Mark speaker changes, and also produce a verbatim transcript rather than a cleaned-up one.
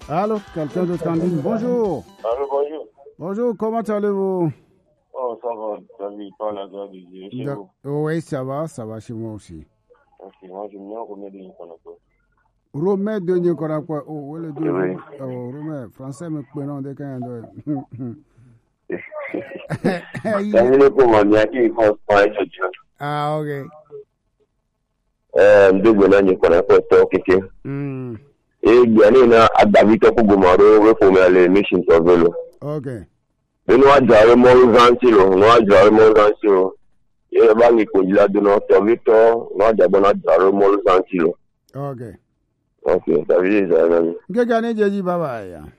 Speaker 1: Allô, quelqu'un d'autre en ligne. Bonjour.
Speaker 2: Allô, bonjour.
Speaker 1: Bonjour, comment allez-vous?
Speaker 2: Oh, ça va, David, par la grâce de Dieu. Chez vous?
Speaker 1: Oui, ça va, ça va chez moi aussi.
Speaker 2: Ok, moi, je me remets de Nikonako.
Speaker 1: Romain de Nikonako. Oh, oui, le deux.
Speaker 2: Oui.
Speaker 1: Oh, Romain, français, me prenons des cas. Ah, ok.
Speaker 2: Eh, ndugu na Nikonako tokike.
Speaker 1: Mm.
Speaker 2: Eh, gani na adavito kugumaro we fomale mission to velo.
Speaker 1: Okay.
Speaker 2: Nínú àjàre mọ́ zántìlò, nínú àjàre mọ́ zántìlò. Yẹ́ bá ní kò jílá dúnà tọ̀vítọ́, nínú àjàbọ̀ náà àjàre mọ́ zántìlò.
Speaker 1: Okay.
Speaker 2: Okay, tàbí ìjà náà ni.
Speaker 1: Gẹ́gẹ́ ní jẹ́jí bàbá yà.